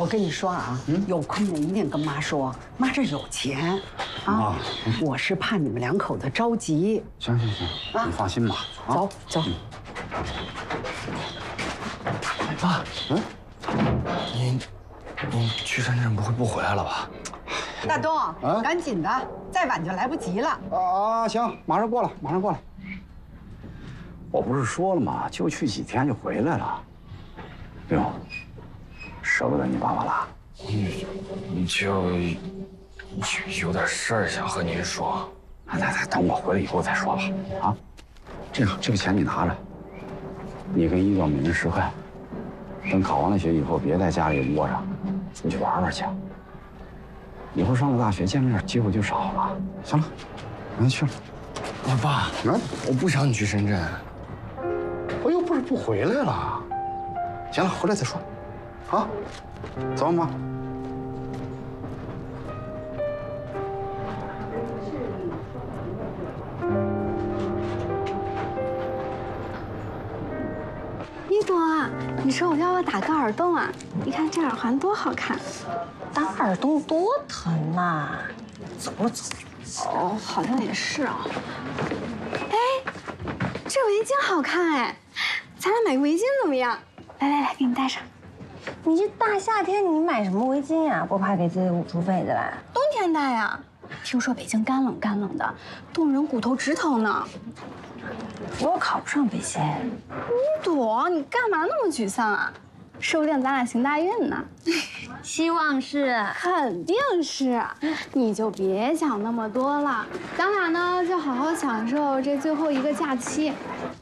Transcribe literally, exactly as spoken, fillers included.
我跟你说啊，嗯、有空呢一定跟妈说，妈这有钱啊。啊我是怕你们两口子着急。 行行行，啊、你放心吧。 啊、走走。嗯、 妈，嗯，你你去深圳不会不回来了吧？ 大东，啊、赶紧的，再晚就来不及了。 啊，行，马上过来，马上过来。我不是说了吗？就去几天就回来了。哟，舍不得你爸爸了？ 你就有点事儿想和您说。 来来来，等我回来以后再说吧。啊，这样，这个钱你拿着，你跟一段每人十块。等考完了学以后，别在家里窝着，出去玩玩去。以后上了大学，见面机会就少了。行了，咱去了。 我爸，嗯，我不想你去深圳。 我又不是不回来了。行了，回来再说。啊，走吧，妈。 一朵，你说我要不要打个耳洞啊？你看这耳环多好看。 打耳洞多疼呐！走了走。 哦，好像也是啊。哎，这围巾好看哎，咱俩买个围巾怎么样？来来来，给你戴上。 你这大夏天你买什么围巾呀？不怕给自己捂出痱子来？ 冬天戴呀。听说北京干冷干冷的，冻人骨头直疼呢。 我考不上北仙。 一朵，你干嘛那么沮丧啊？说不定咱俩行大运呢。 希望是， 肯定是。你就别想那么多了，咱俩呢就好好享受这最后一个假期。